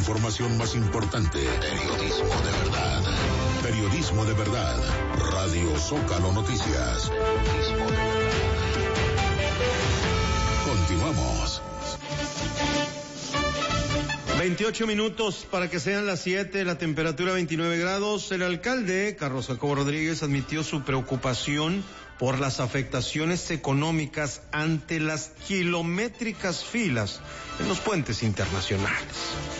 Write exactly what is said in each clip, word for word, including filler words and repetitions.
información más importante. Periodismo de verdad. Periodismo de verdad. Radio Zócalo Noticias. Periodismo de verdad. Continuamos. veintiocho minutos para que sean las siete, la temperatura veintinueve grados. El alcalde, Carlos Jacobo Rodríguez, admitió su preocupación por las afectaciones económicas ante las kilométricas filas en los puentes internacionales.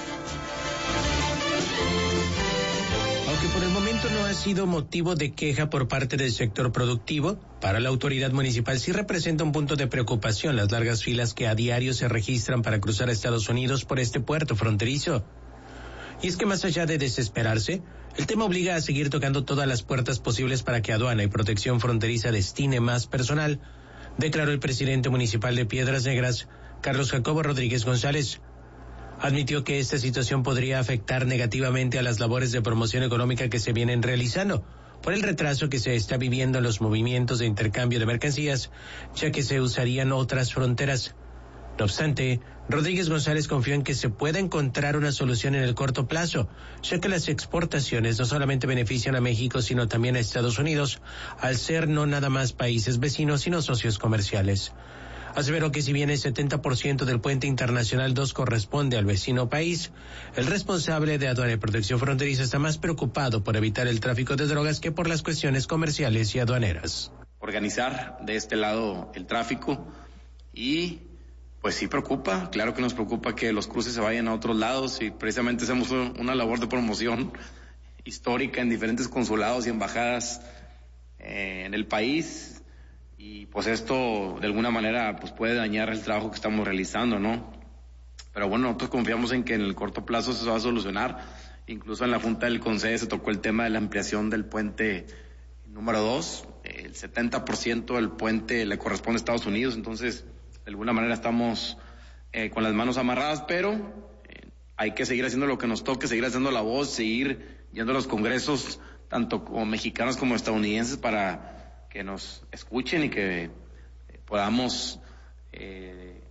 Aunque por el momento no ha sido motivo de queja por parte del sector productivo, para la autoridad municipal sí representa un punto de preocupación las largas filas que a diario se registran para cruzar a Estados Unidos por este puerto fronterizo. Y es que más allá de desesperarse, el tema obliga a seguir tocando todas las puertas posibles para que Aduana y Protección Fronteriza destine más personal, declaró el presidente municipal de Piedras Negras, Carlos Jacobo Rodríguez González. Admitió que esta situación podría afectar negativamente a las labores de promoción económica que se vienen realizando, por el retraso que se está viviendo en los movimientos de intercambio de mercancías, ya que se usarían otras fronteras. No obstante, Rodríguez González confió en que se pueda encontrar una solución en el corto plazo, ya que las exportaciones no solamente benefician a México, sino también a Estados Unidos, al ser no nada más países vecinos, sino socios comerciales. Aseveró que si bien el setenta por ciento del puente internacional dos corresponde al vecino país, el responsable de Aduana y Protección Fronteriza está más preocupado por evitar el tráfico de drogas que por las cuestiones comerciales y aduaneras. Organizar de este lado el tráfico y pues sí preocupa, claro que nos preocupa que los cruces se vayan a otros lados y precisamente hacemos una labor de promoción histórica en diferentes consulados y embajadas eh, en el país. Y pues esto de alguna manera pues puede dañar el trabajo que estamos realizando, ¿no? Pero bueno, nosotros confiamos en que en el corto plazo se va a solucionar. Incluso en la Junta del Consejo se tocó el tema de la ampliación del puente número dos. El setenta por ciento del puente le corresponde a Estados Unidos, entonces de alguna manera estamos eh, con las manos amarradas, pero eh, hay que seguir haciendo lo que nos toque, seguir haciendo la voz, seguir yendo a los congresos, tanto como mexicanos como estadounidenses, para que nos escuchen y que eh, podamos eh,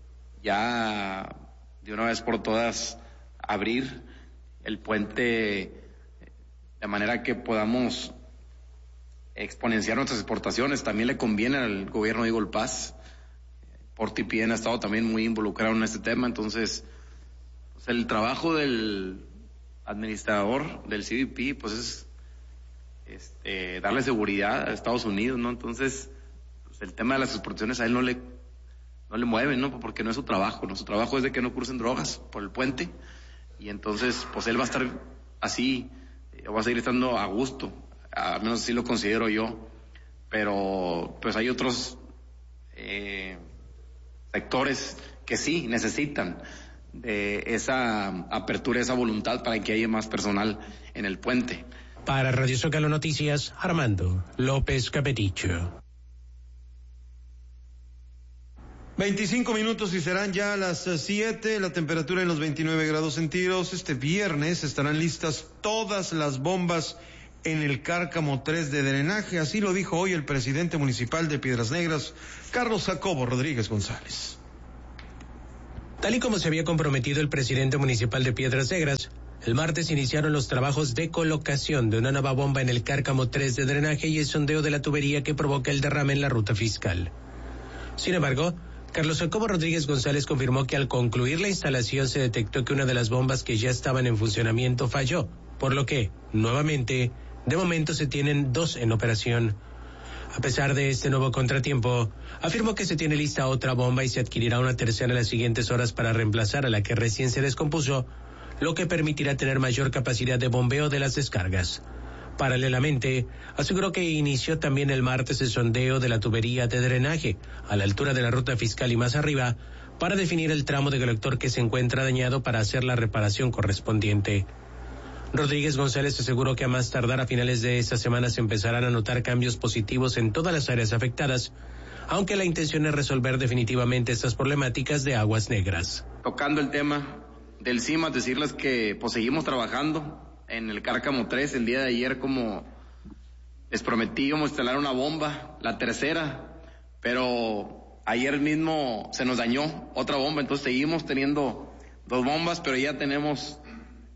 ya de una vez por todas abrir el puente de manera que podamos exponenciar nuestras exportaciones. También le conviene al gobierno de Eagle Pass. Porti P N ha estado también muy involucrado en este tema, entonces pues el trabajo del administrador del C B P pues es Este, darle seguridad a Estados Unidos, ¿no? Entonces, pues el tema de las exportaciones a él no le no le mueve, ¿no? Porque no es su trabajo, ¿no? Su trabajo es de que no crucen drogas por el puente y entonces, pues él va a estar así, eh, va a seguir estando a gusto, al menos así lo considero yo, pero pues hay otros eh, sectores que sí necesitan de esa apertura, esa voluntad para que haya más personal en el puente. Para Radio Zócalo Noticias, Armando López Capeticho. veinticinco minutos y serán ya las siete, la temperatura en los veintinueve grados centígrados. Este viernes estarán listas todas las bombas en el Cárcamo tres de drenaje, así lo dijo hoy el presidente municipal de Piedras Negras, Carlos Jacobo Rodríguez González. Tal y como se había comprometido el presidente municipal de Piedras Negras, el martes iniciaron los trabajos de colocación de una nueva bomba en el Cárcamo tres de drenaje y el sondeo de la tubería que provoca el derrame en la ruta fiscal. Sin embargo, Carlos Jacobo Rodríguez González confirmó que al concluir la instalación se detectó que una de las bombas que ya estaban en funcionamiento falló, por lo que, nuevamente, de momento se tienen dos en operación. A pesar de este nuevo contratiempo, afirmó que se tiene lista otra bomba y se adquirirá una tercera en las siguientes horas para reemplazar a la que recién se descompuso, lo que permitirá tener mayor capacidad de bombeo de las descargas. Paralelamente, aseguró que inició también el martes el sondeo de la tubería de drenaje a la altura de la ruta fiscal y más arriba para definir el tramo de colector que se encuentra dañado para hacer la reparación correspondiente. Rodríguez González aseguró que a más tardar a finales de esta semana se empezarán a notar cambios positivos en todas las áreas afectadas, aunque la intención es resolver definitivamente estas problemáticas de aguas negras. Tocando el tema del C I M A S, decirles que pues seguimos trabajando en el Cárcamo tres. El día de ayer, como les prometí, íbamos a instalar una bomba, la tercera, pero ayer mismo se nos dañó otra bomba, entonces seguimos teniendo dos bombas, pero ya tenemos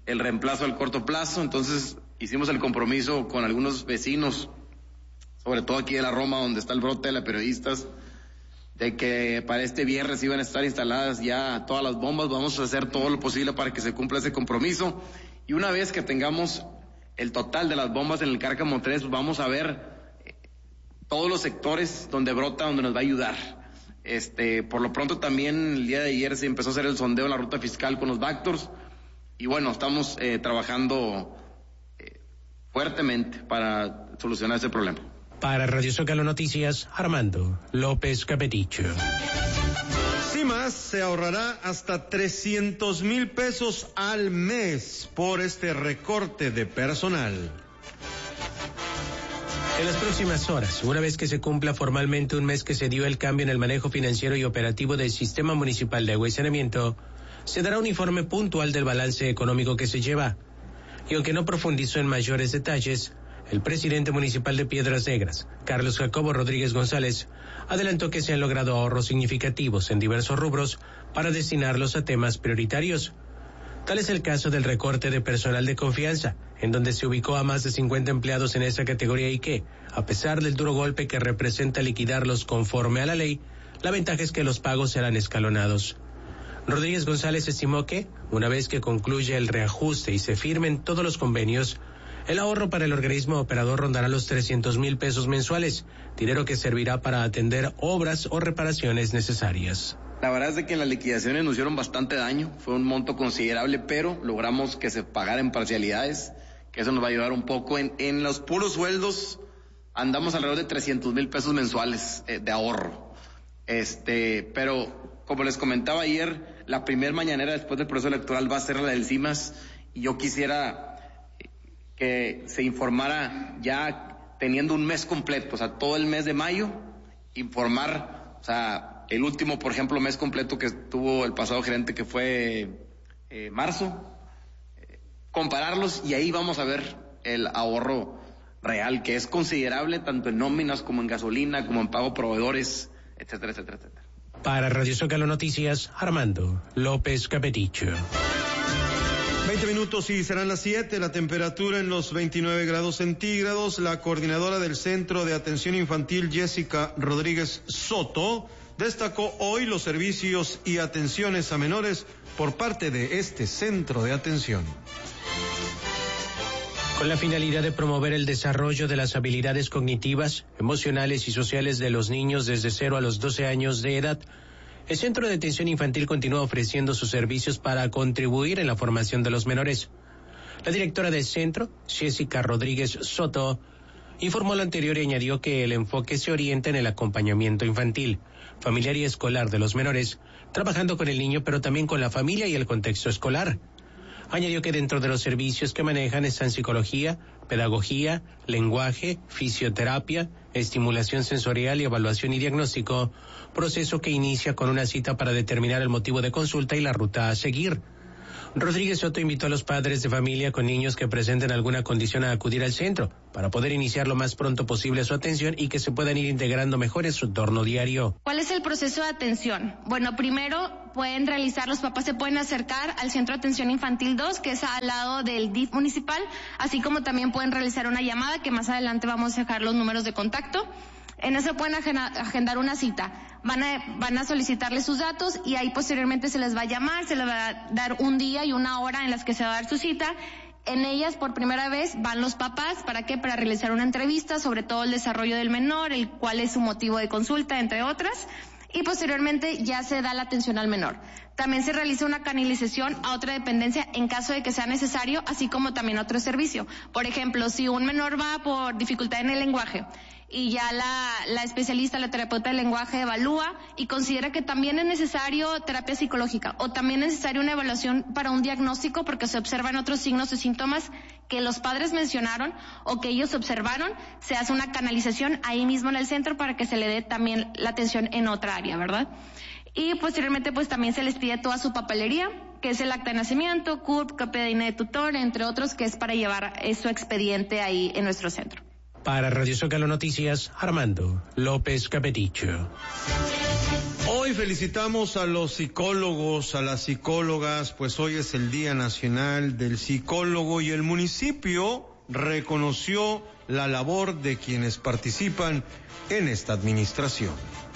el reemplazo al corto plazo. Entonces hicimos el compromiso con algunos vecinos, sobre todo aquí de la Roma, donde está el brote de las periodistas, de que para este viernes iban a estar instaladas ya todas las bombas. Vamos a hacer todo lo posible para que se cumpla ese compromiso, y una vez que tengamos el total de las bombas en el Cárcamo tres, vamos a ver todos los sectores donde brota, donde nos va a ayudar. Este, por lo pronto también el día de ayer se empezó a hacer el sondeo en la ruta fiscal con los Bactors, y bueno, estamos eh, trabajando eh, fuertemente para solucionar ese problema. Para Radio Zócalo Noticias, Armando López Capeticho. CIMAS se ahorrará hasta trescientos mil pesos al mes por este recorte de personal. En las próximas horas, una vez que se cumpla formalmente un mes que se dio el cambio en el manejo financiero y operativo del Sistema Municipal de Agua y Saneamiento, se dará un informe puntual del balance económico que se lleva. Y aunque no profundizó en mayores detalles, el presidente municipal de Piedras Negras, Carlos Jacobo Rodríguez González, adelantó que se han logrado ahorros significativos en diversos rubros para destinarlos a temas prioritarios. Tal es el caso del recorte de personal de confianza, en donde se ubicó a más de cincuenta empleados en esa categoría y que, a pesar del duro golpe que representa liquidarlos conforme a la ley, la ventaja es que los pagos serán escalonados. Rodríguez González estimó que, una vez que concluya el reajuste y se firmen todos los convenios, el ahorro para el organismo operador rondará los trescientos mil pesos mensuales, dinero que servirá para atender obras o reparaciones necesarias. La verdad es de que en las liquidaciones nos hicieron bastante daño, fue un monto considerable, pero logramos que se pagara en parcialidades, que eso nos va a ayudar un poco. En, en los puros sueldos andamos alrededor de trescientos mil pesos mensuales eh, de ahorro. Este, pero como les comentaba ayer, la primer mañanera después del proceso electoral va a ser la del CIMAS, y yo quisiera que se informara ya teniendo un mes completo, o sea, todo el mes de mayo, informar, o sea, el último, por ejemplo, mes completo que tuvo el pasado gerente, que fue eh, marzo, eh, compararlos, y ahí vamos a ver el ahorro real, que es considerable tanto en nóminas como en gasolina, como en pago a proveedores, etcétera, etcétera, etcétera. Para Radio Zócalo Noticias, Armando López Capeticho. veinte minutos y serán las siete, la temperatura en los veintinueve grados centígrados. La coordinadora del Centro de Atención Infantil, Jessica Rodríguez Soto, destacó hoy los servicios y atenciones a menores por parte de este centro de atención. Con la finalidad de promover el desarrollo de las habilidades cognitivas, emocionales y sociales de los niños desde cero a los doce años de edad, el Centro de Atención Infantil continúa ofreciendo sus servicios para contribuir en la formación de los menores. La directora del centro, Jessica Rodríguez Soto, informó lo anterior y añadió que el enfoque se orienta en el acompañamiento infantil, familiar y escolar de los menores, trabajando con el niño pero también con la familia y el contexto escolar. Añadió que dentro de los servicios que manejan están psicología, pedagogía, lenguaje, fisioterapia, estimulación sensorial y evaluación y diagnóstico, proceso que inicia con una cita para determinar el motivo de consulta y la ruta a seguir. Rodríguez Soto invitó a los padres de familia con niños que presenten alguna condición a acudir al centro para poder iniciar lo más pronto posible su atención y que se puedan ir integrando mejor en su entorno diario. ¿Cuál es el proceso de atención? Bueno, primero pueden realizar, los papás se pueden acercar al Centro de Atención Infantil dos, que es al lado del D I F municipal, así como también pueden realizar una llamada, que más adelante vamos a dejar los números de contacto. En eso pueden agendar una cita. Van a, van a solicitarles sus datos y ahí posteriormente se les va a llamar, se les va a dar un día y una hora en las que se va a dar su cita. En ellas, por primera vez, van los papás. ¿Para qué? Para realizar una entrevista sobre todo el desarrollo del menor, el cuál es su motivo de consulta, entre otras. Y posteriormente ya se da la atención al menor. También se realiza una canalización a otra dependencia en caso de que sea necesario, así como también otro servicio. Por ejemplo, si un menor va por dificultad en el lenguaje, y ya la, la especialista, la terapeuta del lenguaje evalúa y considera que también es necesario terapia psicológica o también es necesaria una evaluación para un diagnóstico porque se observan otros signos o síntomas que los padres mencionaron o que ellos observaron, se hace una canalización ahí mismo en el centro para que se le dé también la atención en otra área, ¿verdad? Y posteriormente pues también se les pide toda su papelería, que es el acta de nacimiento, C U R P, copia de I N E de tutor, entre otros, que es para llevar su expediente ahí en nuestro centro. Para Radio Zócalo Noticias, Armando López Capeticho. Hoy felicitamos a los psicólogos, a las psicólogas, pues hoy es el Día Nacional del Psicólogo y el municipio reconoció la labor de quienes participan en esta administración.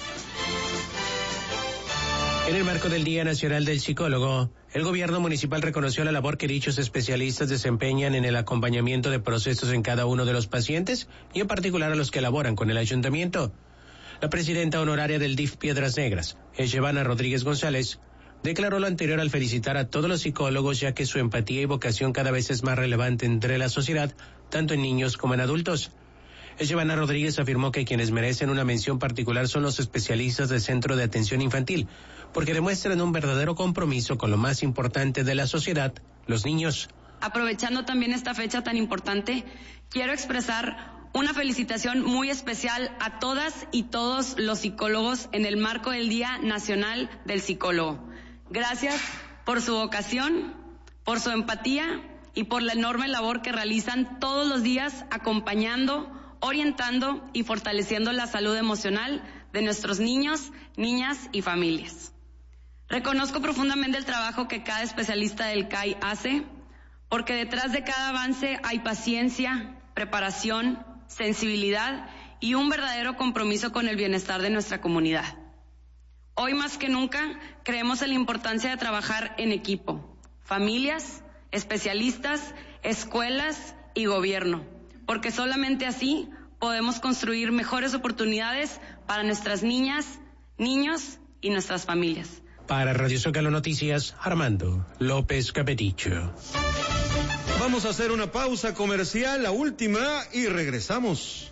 En el marco del Día Nacional del Psicólogo, el gobierno municipal reconoció la labor que dichos especialistas desempeñan en el acompañamiento de procesos en cada uno de los pacientes y en particular a los que laboran con el ayuntamiento. La presidenta honoraria del D I F Piedras Negras, Eshevana Rodríguez González, declaró lo anterior al felicitar a todos los psicólogos, ya que su empatía y vocación cada vez es más relevante entre la sociedad, tanto en niños como en adultos. Eshevana Rodríguez afirmó que quienes merecen una mención particular son los especialistas del Centro de Atención Infantil, porque demuestran un verdadero compromiso con lo más importante de la sociedad, los niños. Aprovechando también esta fecha tan importante, quiero expresar una felicitación muy especial a todas y todos los psicólogos en el marco del Día Nacional del Psicólogo. Gracias por su vocación, por su empatía y por la enorme labor que realizan todos los días acompañando, orientando y fortaleciendo la salud emocional de nuestros niños, niñas y familias. Reconozco profundamente el trabajo que cada especialista del C A I hace, porque detrás de cada avance hay paciencia, preparación, sensibilidad y un verdadero compromiso con el bienestar de nuestra comunidad. Hoy más que nunca creemos en la importancia de trabajar en equipo, familias, especialistas, escuelas y gobierno, porque solamente así podemos construir mejores oportunidades para nuestras niñas, niños y nuestras familias. Para Radio Zócalo Noticias, Armando López Capeticho. Vamos a hacer una pausa comercial, la última, y regresamos.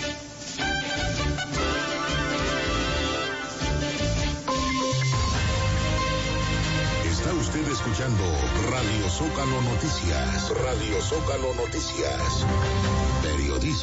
Está usted escuchando Radio Zócalo Noticias. Radio Zócalo Noticias.